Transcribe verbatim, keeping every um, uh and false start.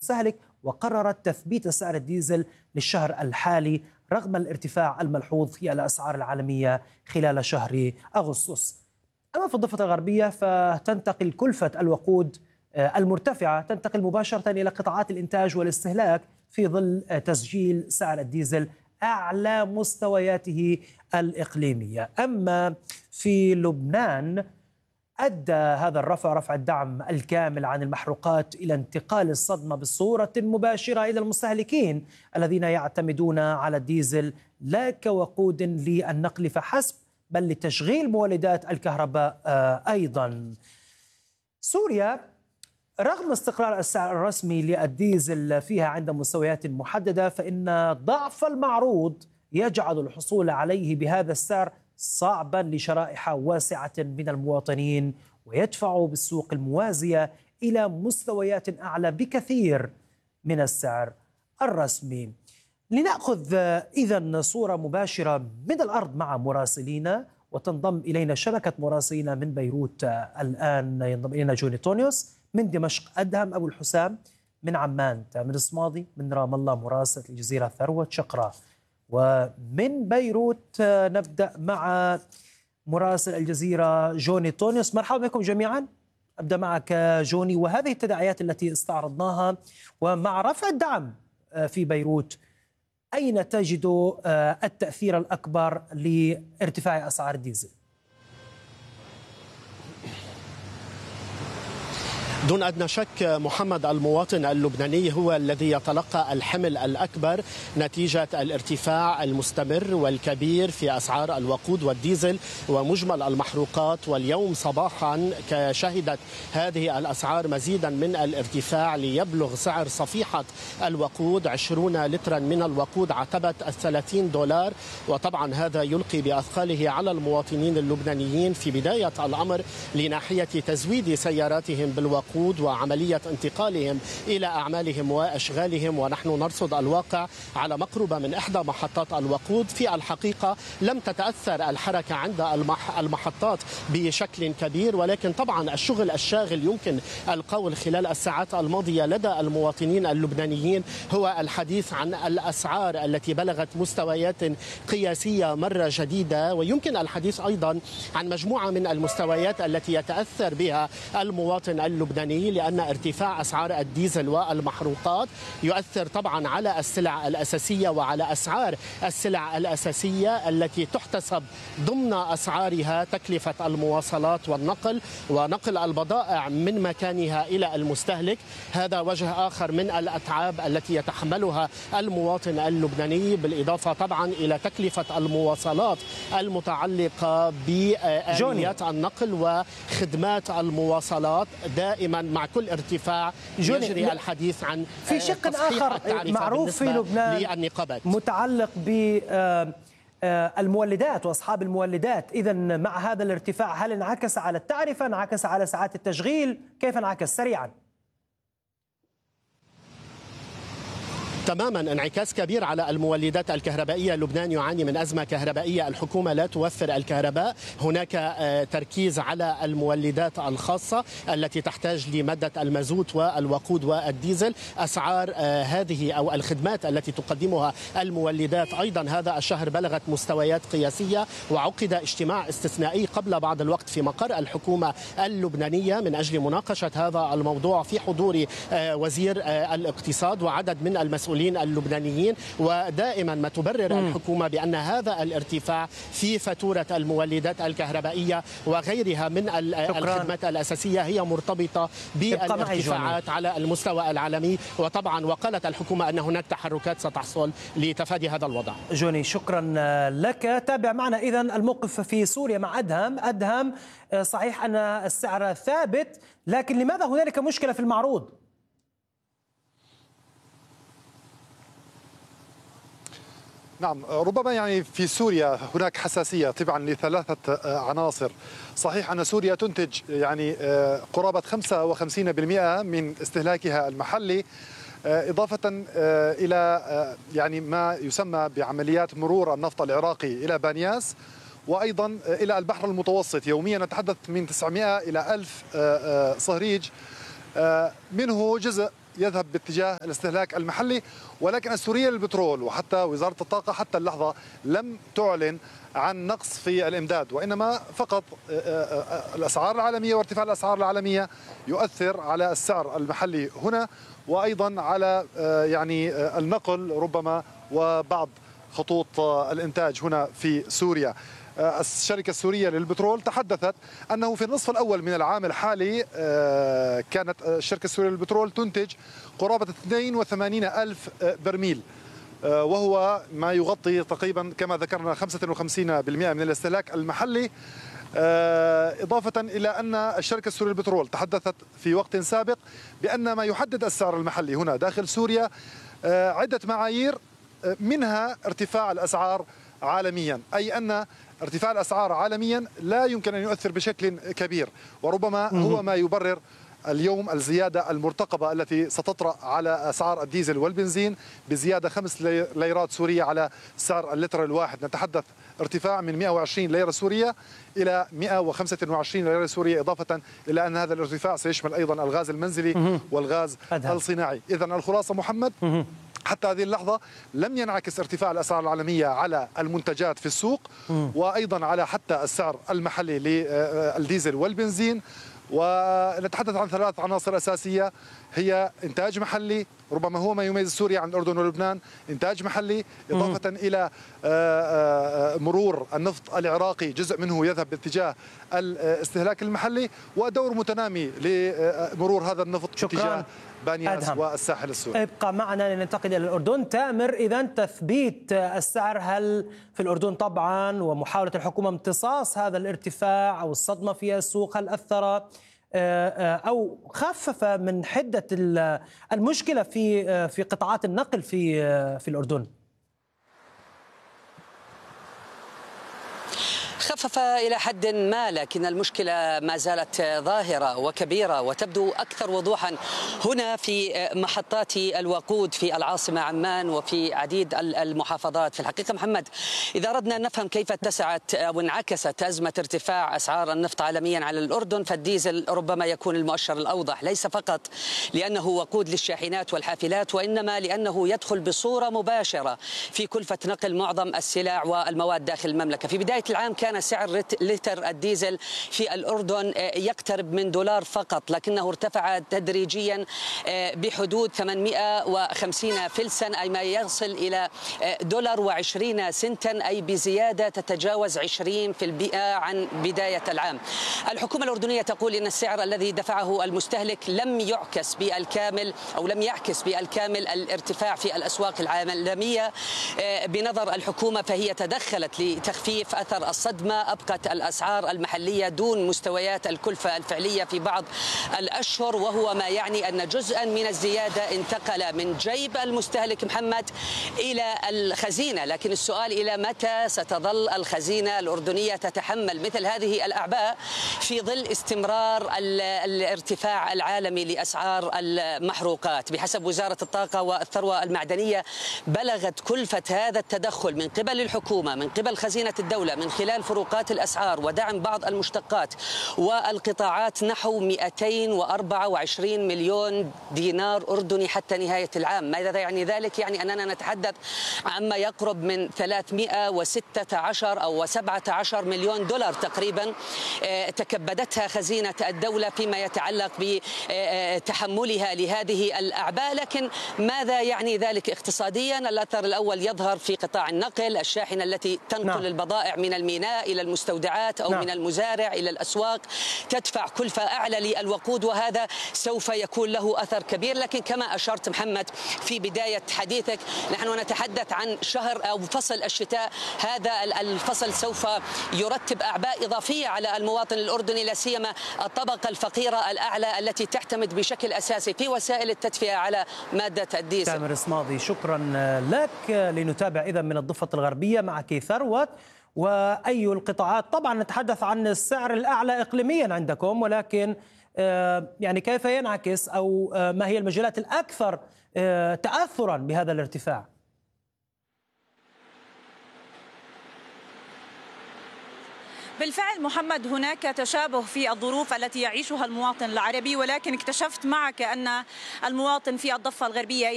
المستهلك، وقررت تثبيت سعر الديزل للشهر الحالي رغم الارتفاع الملحوظ في الأسعار العالمية خلال شهر أغسطس. أما في الضفة الغربية فتنتقل كلفة الوقود المرتفعة تنتقل مباشرة إلى قطاعات الإنتاج والاستهلاك في ظل تسجيل سعر الديزل أعلى مستوياته الإقليمية. أما في لبنان أدى هذا الرفع رفع الدعم الكامل عن المحروقات إلى انتقال الصدمة بصورة مباشرة إلى المستهلكين الذين يعتمدون على الديزل لا كوقود للنقل فحسب بل لتشغيل مولدات الكهرباء أيضا. سوريا رغم استقرار السعر الرسمي للديزل فيها عند مستويات محددة، فإن ضعف المعروض يجعل الحصول عليه بهذا السعر صعبا لشرائح واسعة من المواطنين، ويدفع بالسوق الموازية إلى مستويات أعلى بكثير من السعر الرسمي. لنأخذ إذن صورة مباشرة من الأرض مع مراسلينا، وتنضم إلينا شبكة مراسلينا من بيروت الآن. ينضم إلينا جوني تونيوس من دمشق، أدهم أبو الحسام من عمان، تامر الصمادي من رام الله مراسل الجزيرة ثروة شقرة. ومن بيروت نبدأ مع مراسل الجزيرة جوني تونيوس. مرحبا بكم جميعا. أبدأ معك جوني، وهذه التداعيات التي استعرضناها ومع رفع الدعم في بيروت، أين تجد التأثير الأكبر لارتفاع أسعار الديزل؟ دون أدنى شك محمد، المواطن اللبناني هو الذي يتلقى الحمل الأكبر نتيجة الارتفاع المستمر والكبير في أسعار الوقود والديزل ومجمل المحروقات. واليوم صباحا شهدت هذه الأسعار مزيدا من الارتفاع ليبلغ سعر صفيحة الوقود عشرين لترا من الوقود عتبة الثلاثين دولار. وطبعا هذا يلقي بأثقاله على المواطنين اللبنانيين في بداية الأمر لناحية تزويد سياراتهم بالوقود وعملية انتقالهم إلى أعمالهم وأشغالهم. ونحن نرصد الواقع على مقربة من إحدى محطات الوقود. في الحقيقة لم تتأثر الحركة عند المحطات بشكل كبير، ولكن طبعا الشغل الشاغل يمكن القول خلال الساعات الماضية لدى المواطنين اللبنانيين هو الحديث عن الأسعار التي بلغت مستويات قياسية مرة جديدة، ويمكن الحديث أيضا عن مجموعة من المستويات التي يتأثر بها المواطن اللبناني، لأن ارتفاع أسعار الديزل والمحروقات يؤثر طبعا على السلع الأساسية وعلى أسعار السلع الأساسية التي تحتسب ضمن أسعارها تكلفة المواصلات والنقل ونقل البضائع من مكانها إلى المستهلك. هذا وجه آخر من الأتعاب التي يتحملها المواطن اللبناني، بالإضافة طبعا إلى تكلفة المواصلات المتعلقة بآليات النقل وخدمات المواصلات. دائما مع كل ارتفاع يجري الحديث عن في شق آخر معروف في لبنان متعلق بالمولدات وأصحاب المولدات. إذن مع هذا الارتفاع هل انعكس على التعرفة، انعكس على ساعات التشغيل، كيف انعكس سريعا؟ تماما انعكاس كبير على المولدات الكهربائية. لبنان يعاني من أزمة كهربائية، الحكومة لا توفر الكهرباء. هناك تركيز على المولدات الخاصة التي تحتاج لمادة المازوت والوقود والديزل. أسعار هذه أو الخدمات التي تقدمها المولدات أيضا هذا الشهر بلغت مستويات قياسية، وعقد اجتماع استثنائي قبل بعض الوقت في مقر الحكومة اللبنانية من أجل مناقشة هذا الموضوع في حضور وزير الاقتصاد وعدد من المسؤولين اللبنانيين. ودائما ما تبرر م. الحكومة بأن هذا الارتفاع في فاتورة المولدات الكهربائية وغيرها من الخدمات الأساسية هي مرتبطة بالارتفاعات على المستوى العالمي. وطبعا وقالت الحكومة أن هناك تحركات ستحصل لتفادي هذا الوضع. جوني شكرا لك. تابع معنا إذن الموقف في سوريا مع أدهم. أدهم، صحيح أن السعر ثابت، لكن لماذا هنالك مشكلة في المعروض؟ نعم، ربما يعني في سوريا هناك حساسية طبعا لثلاثة عناصر. صحيح أن سوريا تنتج يعني قرابة خمسة وخمسين بالمئة من استهلاكها المحلي، إضافة إلى يعني ما يسمى بعمليات مرور النفط العراقي إلى بانياس، وأيضا إلى البحر المتوسط. يوميا نتحدث من تسعمئة إلى ألف صهريج، منه جزء يذهب باتجاه الاستهلاك المحلي، ولكن السورية للبترول وحتى وزارة الطاقة حتى اللحظة لم تعلن عن نقص في الإمداد، وإنما فقط الأسعار العالمية وارتفاع الأسعار العالمية يؤثر على السعر المحلي هنا، وأيضا على يعني النقل ربما وبعض خطوط الإنتاج هنا في سوريا. الشركة السورية للبترول تحدثت أنه في النصف الأول من العام الحالي كانت الشركة السورية للبترول تنتج قرابة اثنين وثمانين ألف برميل، وهو ما يغطي تقريبا كما ذكرنا خمسة وخمسين بالمئة من الاستهلاك المحلي. إضافة إلى أن الشركة السورية للبترول تحدثت في وقت سابق بأن ما يحدد السعر المحلي هنا داخل سوريا عدة معايير، منها ارتفاع الأسعار عالميا، أي أن ارتفاع الأسعار عالميا لا يمكن أن يؤثر بشكل كبير، وربما هو ما يبرر اليوم الزيادة المرتقبة التي ستطرأ على أسعار الديزل والبنزين بزيادة خمس ليرات سورية على سعر اللتر الواحد. نتحدث ارتفاع من مئة وعشرين ليرة سورية إلى مئة وخمسة وعشرين ليرة سورية، إضافة إلى أن هذا الارتفاع سيشمل أيضا الغاز المنزلي والغاز الصناعي. إذن الخلاصة محمد، حتى هذه اللحظة لم ينعكس ارتفاع الأسعار العالمية على المنتجات في السوق، وأيضا على حتى السعر المحلي للديزل والبنزين. ونتحدث عن ثلاث عناصر أساسية هي إنتاج محلي، ربما هو ما يميز سوريا عن الأردن ولبنان، إنتاج محلي إضافة إلى مرور النفط العراقي جزء منه يذهب باتجاه الاستهلاك المحلي، ودور متنامي لمرور هذا النفط باتجاه بانياس والساحل السوري. ابقى معنا لننتقل إلى الأردن. تامر، إذا تثبيت السعر هل في الأردن طبعا ومحاولة الحكومة امتصاص هذا الارتفاع أو الصدمة في السوق، هل أثر أو خفف من حدة المشكلة في في قطاعات النقل في في الأردن؟ خفف إلى حد ما، لكن المشكلة ما زالت ظاهرة وكبيرة وتبدو أكثر وضوحا هنا في محطات الوقود في العاصمة عمان وفي عديد المحافظات. في الحقيقة محمد، إذا أردنا أن نفهم كيف اتسعت أو انعكست أزمة ارتفاع أسعار النفط عالميا على الأردن، فالديزل ربما يكون المؤشر الأوضح، ليس فقط لأنه وقود للشاحنات والحافلات، وإنما لأنه يدخل بصورة مباشرة في كلفة نقل معظم السلع والمواد داخل المملكة. في بداية العام كان سعر لتر الديزل في الأردن يقترب من دولار فقط، لكنه ارتفع تدريجيا بحدود ثمانمئة وخمسين فلسا، أي ما يصل إلى دولار وعشرين سنتا، أي بزيادة تتجاوز عشرين بالمئة عن بداية العام. الحكومة الأردنية تقول إن السعر الذي دفعه المستهلك لم يعكس بالكامل أو لم يعكس بالكامل الارتفاع في الأسواق العالمية. بنظر الحكومة فهي تدخلت لتخفيف أثر الصدمة، أبقت الأسعار المحلية دون مستويات الكلفة الفعلية في بعض الأشهر، وهو ما يعني أن جزءا من الزيادة انتقل من جيب المستهلك محمد إلى الخزينة. لكن السؤال إلى متى ستظل الخزينة الأردنية تتحمل مثل هذه الأعباء في ظل استمرار الارتفاع العالمي لأسعار المحروقات؟ بحسب وزارة الطاقة والثروة المعدنية بلغت كلفة هذا التدخل من قبل الحكومة من قبل خزينة الدولة من خلال فروقات الأسعار ودعم بعض المشتقات والقطاعات نحو مئتين وأربعة وعشرين مليون دينار أردني حتى نهاية العام. ماذا يعني ذلك؟ يعني أننا نتحدث عما يقرب من ثلاثمئة وستة عشر أو سبعة عشر مليون دولار تقريبا تكبدتها خزينة الدولة فيما يتعلق بتحملها لهذه الأعباء. لكن ماذا يعني ذلك اقتصاديا؟ الأثر الأول يظهر في قطاع النقل، الشاحنة التي تنقل نعم. البضائع من الميناء إلى المستودعات أو نعم. من المزارع إلى الأسواق تدفع كلفة أعلى للوقود، وهذا سوف يكون له أثر كبير. لكن كما أشرت محمد في بداية حديثك، نحن نتحدث عن شهر أو فصل الشتاء، هذا الفصل سوف يرتب أعباء إضافية على المواطن الأردني، لا سيما الطبقة الفقيرة الأعلى التي تعتمد بشكل أساسي في وسائل التدفئة على مادة الديزل. تامر صمادي، شكرا لك. لنتابع إذا من الضفة الغربية معك ثروت، وأي القطاعات؟ طبعا نتحدث عن السعر الأعلى إقليميا عندكم، ولكن يعني كيف ينعكس أو ما هي المجالات الأكثر تأثرا بهذا الارتفاع؟ بالفعل محمد، هناك تشابه في الظروف التي يعيشها المواطن العربي، ولكن اكتشفت معك أن المواطن في الضفة الغربية